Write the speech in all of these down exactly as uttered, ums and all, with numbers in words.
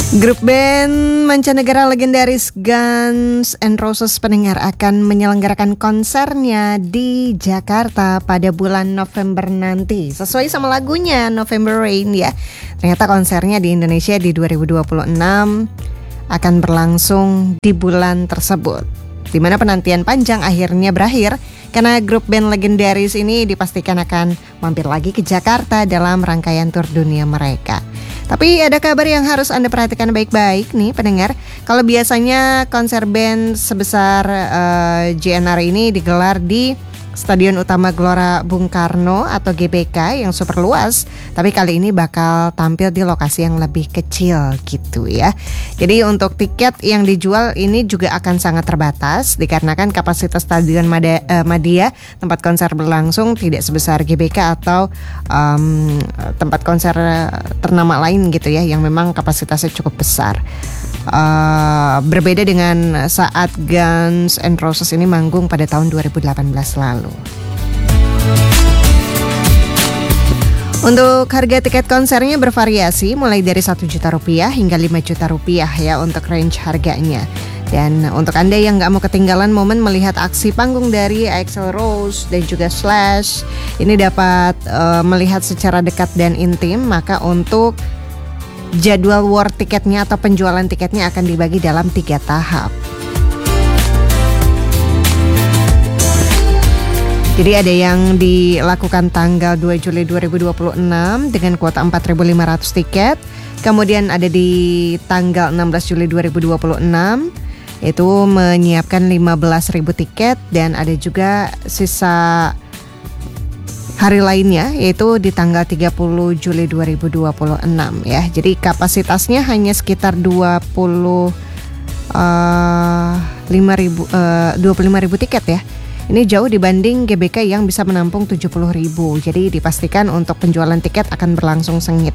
Grup band mancanegara legendaris Guns N' Roses pendengar akan menyelenggarakan konsernya di Jakarta pada bulan November nanti. Sesuai sama lagunya November Rain ya. Ternyata konsernya di Indonesia di dua ribu dua puluh enam akan berlangsung di bulan tersebut, di mana penantian panjang akhirnya berakhir karena grup band legendaris ini dipastikan akan mampir lagi ke Jakarta dalam rangkaian tur dunia mereka. Tapi ada kabar yang harus Anda perhatikan baik-baik nih pendengar. Kalau biasanya konser band sebesar uh, J N R ini digelar di Stadion Utama Gelora Bung Karno atau G B K yang super luas, tapi kali ini bakal tampil di lokasi yang lebih kecil gitu ya. Jadi untuk tiket yang dijual ini juga akan sangat terbatas dikarenakan kapasitas Stadion Mada, uh, Madia tempat konser berlangsung tidak sebesar G B K atau um, tempat konser ternama lain gitu ya yang memang kapasitasnya cukup besar. Uh, berbeda dengan saat Guns N' Roses ini manggung pada tahun dua ribu delapan belas lalu. Untuk harga tiket konsernya bervariasi mulai dari satu juta rupiah hingga lima juta rupiah ya untuk range harganya. Dan untuk Anda yang gak mau ketinggalan momen melihat aksi panggung dari Axl Rose dan juga Slash, ini dapat uh, melihat secara dekat dan intim, maka untuk jadwal war tiketnya atau penjualan tiketnya akan dibagi dalam tiga tahap. Jadi ada yang dilakukan tanggal dua Juli dua ribu dua puluh enam dengan kuota empat ribu lima ratus tiket. Kemudian ada di tanggal enam belas Juli dua ribu dua puluh enam itu menyiapkan lima belas ribu tiket. Dan ada juga sisa hari lainnya yaitu di tanggal tiga puluh Juli dua ribu dua puluh enam ya. Jadi kapasitasnya hanya sekitar dua puluh lima ribu tiket ya. Ini jauh dibanding G B K yang bisa menampung tujuh puluh ribu. Jadi dipastikan untuk penjualan tiket akan berlangsung sengit.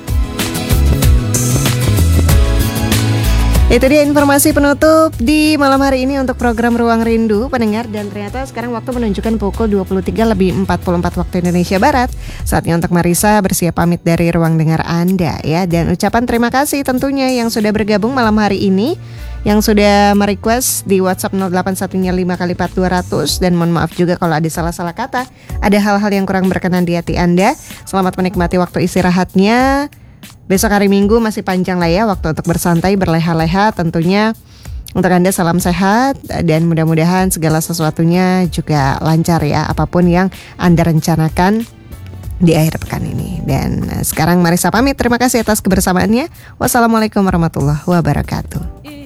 Itu dia informasi penutup di malam hari ini untuk program Ruang Rindu pendengar. Dan ternyata sekarang waktu menunjukkan pukul dua puluh tiga lebih empat puluh empat waktu Indonesia Barat. Saatnya untuk Marisa bersiap pamit dari ruang dengar Anda ya. Dan ucapan terima kasih tentunya yang sudah bergabung malam hari ini, yang sudah merequest di WhatsApp nol delapan satu lima kali empat dua ratus. Dan mohon maaf juga kalau ada salah-salah kata, ada hal-hal yang kurang berkenan di hati Anda. Selamat menikmati waktu istirahatnya. Besok hari Minggu masih panjang lah ya waktu untuk bersantai, berleha-leha tentunya. Untuk Anda salam sehat dan mudah-mudahan segala sesuatunya juga lancar ya, apapun yang Anda rencanakan di akhir pekan ini. Dan sekarang Marisa pamit, terima kasih atas kebersamaannya. Wassalamualaikum warahmatullahi wabarakatuh.